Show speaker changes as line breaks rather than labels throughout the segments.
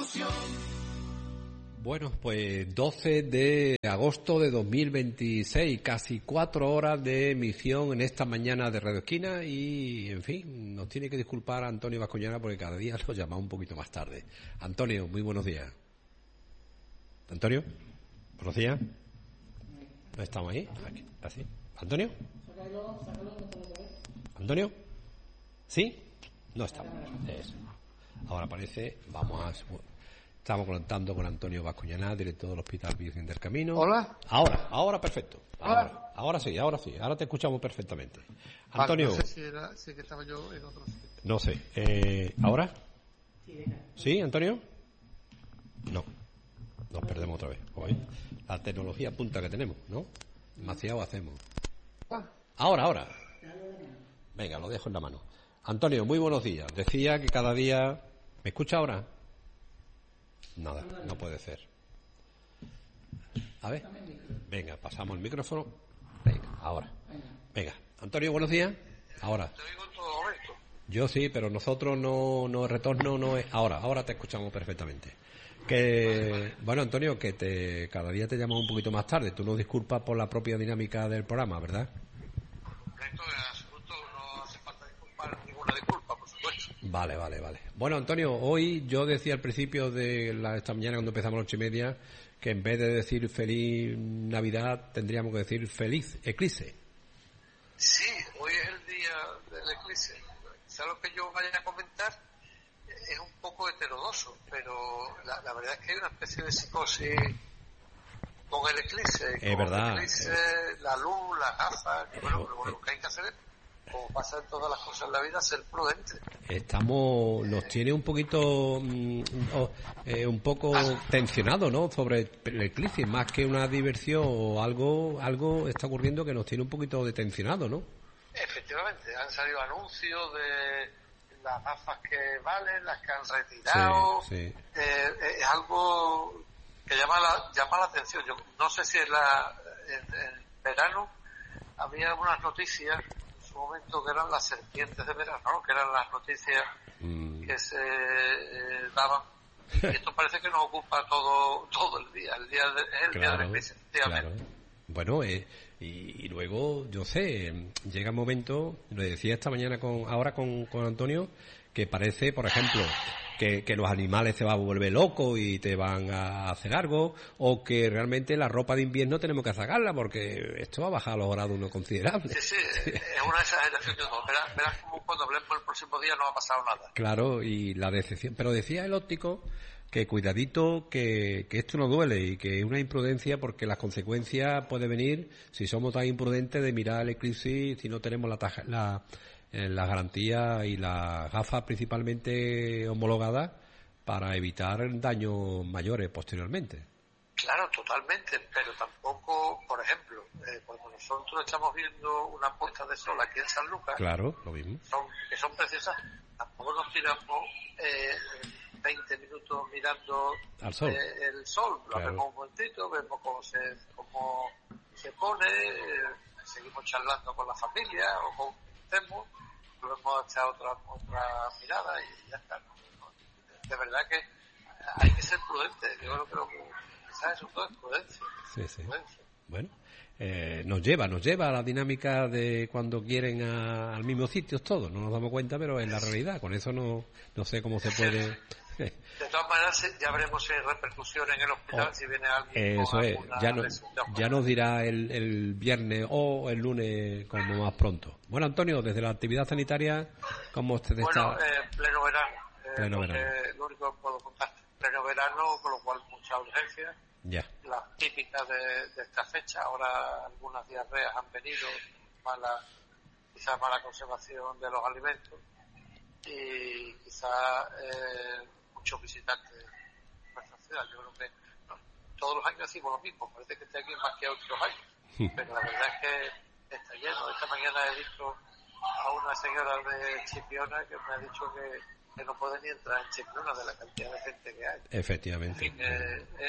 Bueno, pues 12 de agosto de 2026, casi 4 horas de emisión en esta mañana de Radio Esquina y, en fin, nos tiene que disculpar Antonio Bascuñana porque cada día lo llamamos un poquito más tarde. Antonio, muy buenos días. Antonio, buenos días. ¿No estamos ahí? Aquí, así. ¿Antonio? ¿Antonio? ¿Sí? No estamos. Eso. Ahora aparece, estamos conectando con Antonio Bascuñana, director del Hospital Virgen del Camino.
¿Hola?
Ahora perfecto. Ahora sí. Ahora te escuchamos perfectamente. Antonio.
No sé si que estaba yo en otro sitio.
No sé. ¿Ahora? ¿Sí, Antonio? No. Nos perdemos otra vez. Hoy. La tecnología punta que tenemos, ¿no? Demasiado hacemos. Ahora. Venga, lo dejo en la mano. Antonio, muy buenos días. Decía que cada día... ¿Me escucha ahora? Nada, no puede ser. A ver. Venga, pasamos el micrófono. Venga, ahora. Venga, Antonio, buenos días. Ahora.
Te oigo en todo momento.
Yo sí, pero nosotros no retorno, no es... Ahora te escuchamos perfectamente. Que bueno, Antonio, que cada día te llamamos un poquito más tarde. Tú nos disculpas por la propia dinámica del programa, ¿verdad?
Esto en absoluto no hace falta disculpar, ninguna disculpa, por supuesto.
Vale. Bueno, Antonio, hoy yo decía al principio de esta mañana cuando empezamos a las 8:30 que en vez de decir feliz Navidad tendríamos que decir feliz eclipse.
Sí, hoy es el día del eclipse. Quizá lo que yo vaya a comentar es un poco heterodoxo, pero la verdad es que hay una especie de psicosis con el eclipse.
Es verdad.
El eclipse, la luz, las gafas, que bueno, lo que hay que hacer es, como pasa en todas las cosas en la vida, ser prudente.
Nos tiene un poquito, un poco tensionado, ¿no? Sobre el eclipse, más que una diversión o algo está ocurriendo que nos tiene un poquito detencionado, ¿no?
Efectivamente, han salido anuncios de las gafas que valen, las que han retirado.
Sí.
Es algo que llama la atención. Yo no sé si en verano había algunas noticias en su momento que eran las serpientes de verano, ¿no? Que eran las noticias que se daban. Y esto parece que nos ocupa todo el día. Día de la eclipse, efectivamente.
Claro. Bueno, y luego, yo sé, llega un momento, lo decía esta mañana con Antonio, que parece, por ejemplo, que los animales se van a volver locos y te van a hacer algo, o que realmente la ropa de invierno tenemos que sacarla porque esto va a bajar los grados uno considerable.
Sí, es una exageración de todo. Verás como cuando hablemos el próximo día no ha pasado nada.
Claro, y la decepción. Pero decía el óptico que cuidadito, que esto no duele y que es una imprudencia porque las consecuencias puede venir si somos tan imprudentes de mirar el eclipse si no tenemos la garantía y las gafas principalmente homologadas para evitar daños mayores posteriormente.
Claro, totalmente, pero tampoco, por ejemplo, cuando nosotros estamos viendo una puesta de sol aquí en San Lucas,
claro, lo mismo,
que son preciosas, tampoco nos tiramos 20 minutos mirando
al sol.
El sol, lo vemos un momentito, vemos cómo se pone, seguimos charlando con la familia o con estemos, luego echar otra mirada y ya está. De verdad que hay que ser prudente. Yo creo que quizás eso todo es prudencia.
Sí. Bueno, nos lleva a la dinámica de cuando quieren al mismo sitio todos. No nos damos cuenta, pero es la realidad. Con eso no sé cómo se puede...
De todas maneras, ya veremos si hay repercusión en el hospital, si viene alguien
eso
con
es, ya nos dirá el viernes o el lunes como más pronto. Bueno, Antonio, desde la actividad sanitaria, ¿cómo usted está?
Pleno verano.
Pleno verano.
Lo único que puedo contar, pleno verano, con lo cual mucha urgencia.
Ya.
Las típicas de esta fecha. Ahora algunas diarreas han venido, quizás mala conservación de los alimentos y quizás muchos visitantes de nuestra ciudad. Yo creo que todos los años decimos lo mismo, parece que está aquí más que otros años, pero la verdad es que está lleno. Esta mañana he visto a una señora de Chipiona que me ha dicho que no puede ni entrar en Chipiona de la cantidad de gente que hay.
Efectivamente.
En fin,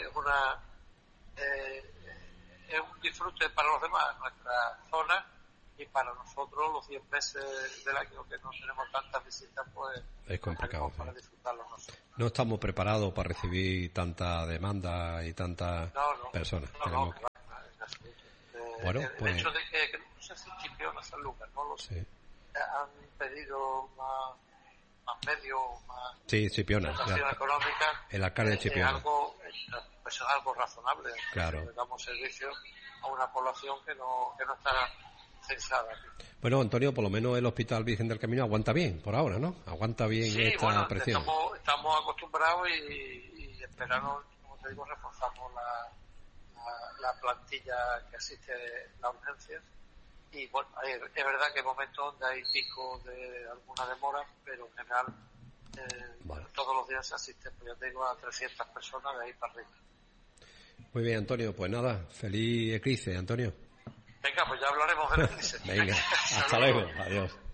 es un disfrute para los demás nuestra zona y para nosotros los 10 meses del año que no tenemos tantas visitas, pues
es complicado.
para disfrutarlo nosotros.
No estamos preparados para recibir tanta demanda y tantas personas. Bueno,
el hecho de que no sé si Chipiona, San Lucas, no lo sé, han pedido más medios, más
Chipiona,
económica,
el alcalde de Chipiona.
Es algo razonable.
Claro.
Le damos servicio a una población que no está censada.
Bueno, Antonio, por lo menos el Hospital Virgen del Camino aguanta bien, por ahora, ¿no? Aguanta bien esta presión.
Estamos acostumbrados y esperamos, como te digo, reforzamos la plantilla que asiste a las urgencias. Y bueno, es verdad que hay momentos donde hay picos de alguna demora, pero en general todos los días se asiste, pues ya tengo a 300 personas de ahí para arriba.
Muy bien, Antonio, pues nada, feliz eclipse, Antonio.
Venga, pues ya hablaremos del eclipse.
Venga, hasta luego, adiós.